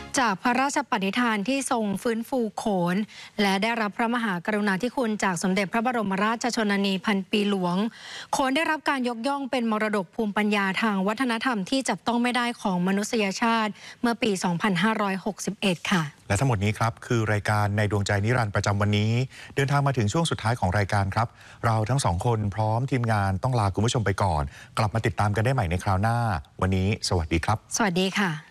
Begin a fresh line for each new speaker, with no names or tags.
จากพระราชปณิธานที่ทรงฟื้นฟูโขนและได้รับพระมหากรุณาธิคุณจากสมเด็จพระบรมราชชนนีพันปีหลวงโขนได้รับการยกย่องเป็นมรดกภูมิปัญญาทางวัฒนธรรมที่จับต้องไม่ได้ของมนุษยชาติเมื่อปี 2561 ค่ะ
และทั้งหมดนี้ครับคือรายการในดวงใจนิรันดร์ประจำวันนี้เดินทางมาถึงช่วงสุดท้ายของรายการครับเราทั้งสองคนพร้อมทีมงานต้องลาคุณผู้ชมไปก่อนกลับมาติดตามกันได้ใหม่ในคราวหน้าวันนี้สวัสดีครับ
สวัสดีค่ะ